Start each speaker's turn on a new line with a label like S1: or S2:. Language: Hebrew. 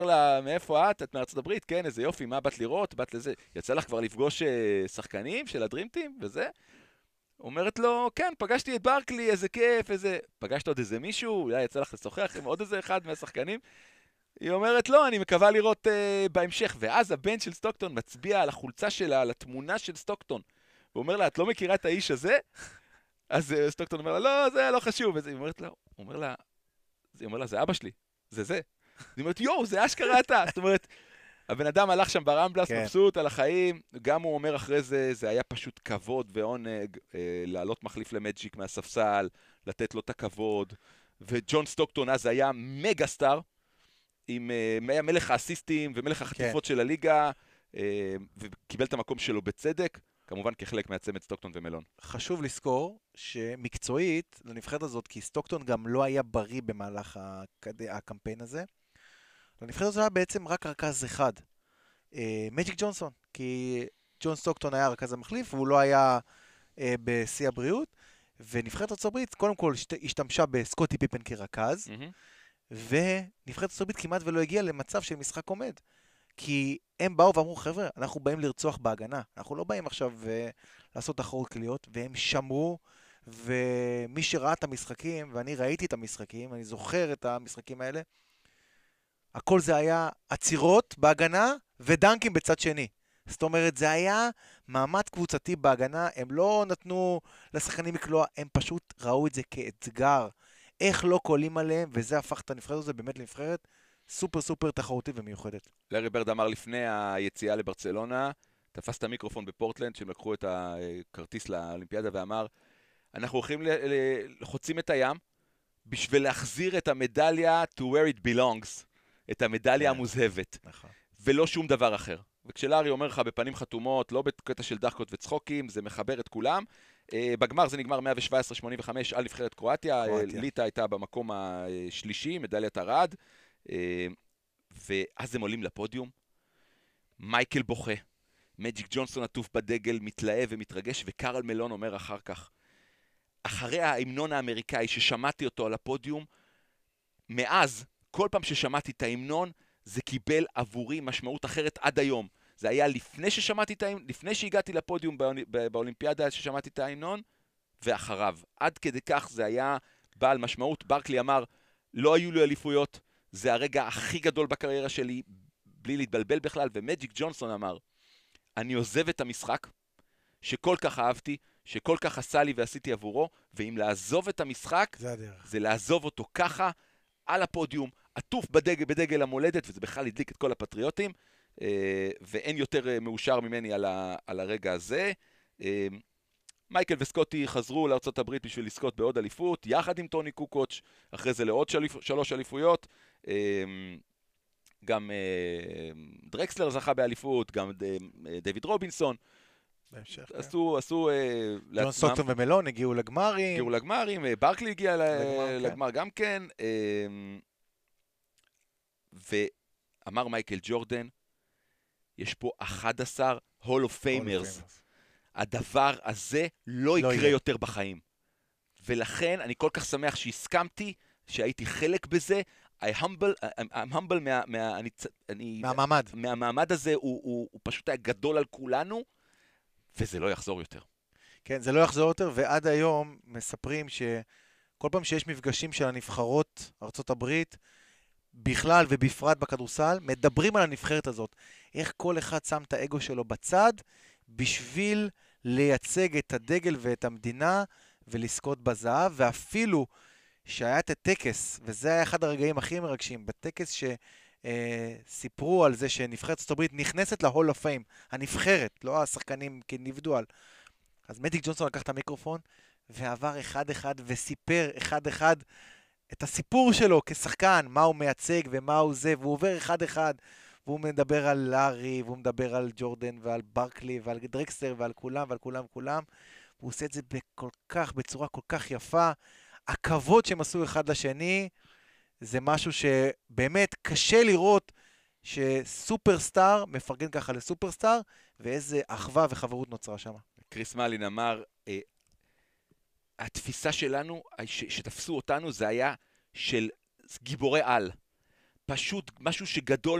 S1: לה, מאיפה את? את מארצות הברית? כן, איזה יופי, מה באת לראות? באת לזה. יצא לך כבר לפגוש שחקנים של הדרימטים וזה? אומרת לו, כן, פגשתי את ברקלי, איזה כיף, איזה... פגשת עוד איזה מישהו? אולי יצא לך לשוחח עם עוד איזה אחד מהשחקנים? היא אומרת, לא, אני מקווה לראות בהמשך. ואז הבן של סטוקטון מצביע על החולצה שלה, על התמונה של סטוקטון. הוא אומר לה, את לא מכירה את האיש הזה? אז סטוקטון אומר לה, לא, זה לא חשוב. היא אומרת לה, זה אבא שלי, זה. היא אומרת, יואו, זה אשכרה אתה. זאת אומרת, הבן אדם הלך שם ברמבלס, מבסוט על החיים, גם הוא אומר אחרי זה, זה היה פשוט כבוד ועונג, לעלות מחליף למג'יק מהספסל, לתת לו את הכבוד, וג'ון סטוקטון אז היה מגה סטאר, עם מלך האסיסטים ומלך החטיפות של הליגה, וקיבל את המקום שלו בצדק, כמובן כחלק מהצמד סטוקטון ומלון.
S2: חשוב לזכור שמקצועית לנבחרת הזאת, כי סטוקטון גם לא היה בריא במהלך הקמפיין הזה, לנבחרת הזאת היה בעצם רק רכז אחד, מג'יק ג'ונסון, כי ג'ון סטוקטון היה רכז המחליף, והוא לא היה בשיא הבריאות, ונבחרת ארצות הברית קודם כל השתמשה בסקוטי פיפן כרכז, ונבחרת ארצות הברית כמעט ולא הגיעה למצב של משחק עומד. כי הם באו ואמרו, חבר'ה, אנחנו באים לרצוח בהגנה. אנחנו לא באים עכשיו לעשות תחרות קליות, והם שמרו, ומי שראה את המשחקים, ואני ראיתי את המשחקים, אני זוכר את המשחקים האלה, הכל זה היה עצירות בהגנה, ודנקים בצד שני. זאת אומרת, זה היה מאמץ קבוצתי בהגנה, הם לא נתנו לשחקנים לקלוע, הם פשוט ראו את זה כאתגר. איך לא קולים עליהם, וזה הפך את הנבחרת הזה באמת לנבחרת סופר סופר תחרותית ומיוחדת.
S1: לארי ברד אמר לפני היציאה לברצלונה, תפס את המיקרופון בפורטלנד, שהם לקחו את הכרטיס לאולימפיאדה ואמר, אנחנו הולכים לחוצים את הים, בשביל להחזיר את המדליה to where it belongs, את המדליה המוזהבת, ולא שום דבר אחר. וכשלארי אומר לך בפנים חתומות, לא בקטע של דחקות וצחוקים, זה מחבר את כולם. בגמר זה נגמר 117-85 על נבחרת קרואטיה, ליטא הייתה במקום השלישי, מדליית ארד, ואז הם עולים לפודיום, מייקל בוכה, מג'יק ג'ונסון עטוף בדגל, מתלהב ומתרגש, וקרל מלון אומר אחר כך, אחרי ההמנון האמריקאי ששמעתי אותו על הפודיום, מאז, כל פעם ששמעתי את ההמנון, זה קיבל עבורי משמעות אחרת עד היום. זה היה לפני שהגעתי לפודיום באולימפיאדה ששמעתי את ההמנון, ואחריו. עד כדי כך זה היה בעל משמעות. ברקלי אמר, לא היו לי אליפויות, זה הרגע הכי גדול בקריירה שלי, בלי להתבלבל בכלל, ומג'יק ג'ונסון אמר, אני עוזב את המשחק, שכל כך אהבתי, שכל כך עשה לי ועשיתי עבורו, ואם לעזוב את המשחק, זה לעזוב אותו ככה, על הפודיום, עטוף בדגל המולדת, וזה בכלל הדליק את כל הפטריוטים, ואין יותר מאושר ממני על הרגע הזה. מייקל וסקוטי חזרו לארצות הברית בשביל לזכות בעוד אליפות, יחד עם טוני קוקוץ', אחרי זה לעוד 3 אליפויות, גם דרקסלר זכה באליפות, גם דיוויד רובינסון, עשו
S2: ג'ון סטוקטון ומלון הגיעו לגמרים,
S1: ברקלי הגיע לגמר גם כן, ואמר מייקל ג'ורדן, יש פה 11 הול אוף פיימרס, הדבר הזה לא יקרה יותר בחיים, ולכן אני כל כך שמח שהסכמתי, שהייתי חלק בזה, I'm humble מהמעמד הזה, הוא פשוט היה גדול על כולנו, וזה לא יחזור יותר.
S2: כן, זה לא יחזור יותר, ועד היום מספרים שכל פעם שיש מפגשים של הנבחרות ארצות הברית, בכלל ובפרט בכדורסל, מדברים על הנבחרת הזאת. איך כל אחד שם את האגו שלו בצד, בשביל לייצג את הדגל ואת המדינה, ולזכות בזהב, ואפילו שהיה את הטקס, וזה היה אחד הרגעים הכי מרגשים, בטקס שסיפרו על זה שנבחרת ארצות הברית נכנסת להול אוף פיים, הנבחרת, לא השחקנים כנבדואל. אז מג'יק ג'ונסון לקח את המיקרופון, ועבר אחד-אחד וסיפר אחד-אחד את הסיפור שלו כשחקן, מה הוא מייצג ומה הוא זה, והוא עובר אחד-אחד, והוא מדבר על לארי, והוא מדבר על ג'ורדן ועל ברקלי ועל דרקסלר ועל כולם ועל כולם וכולם, והוא עושה את זה בצורה כל כך יפה. הכבוד שהם עשו אחד לשני, זה משהו שבאמת קשה לראות שסופרסטאר מפרגן ככה לסופרסטאר, ואיזה אחווה וחברות נוצרה שם.
S1: קריס מלין אמר, התפיסה שלנו, שתפסו אותנו, זה היה של גיבורי על. פשוט משהו שגדול